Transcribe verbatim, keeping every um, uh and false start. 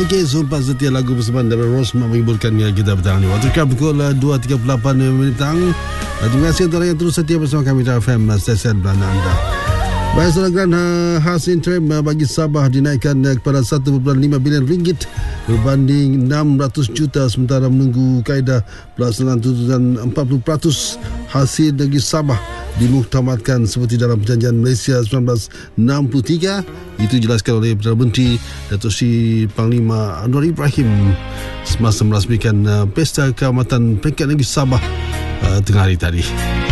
Okey, Sumpah Setia, lagu persembahan dari Rosma menghiburkan kita petang ini. Waktu sekarang pukul dua tiga puluh lapan minit petang. Terima kasih untuk yang terus setia bersama kami di F M stesen Belanda anda. Baik, saudara, hasil interim bagi Sabah dinaikkan kepada satu perpuluhan lima bilion ringgit berbanding enam ratus juta, sementara menunggu kaedah pelaksanaan tuntutan empat puluh peratus hasil bagi Sabah dimuktamadkan seperti dalam perjanjian Malaysia seribu sembilan ratus enam puluh tiga. Itu dijelaskan oleh Perdana Menteri Datuk Seri Panglima Anwar Ibrahim semasa merasmikan uh, Pesta Kehormatan Peringkat Negeri Sabah uh, tengah hari tadi.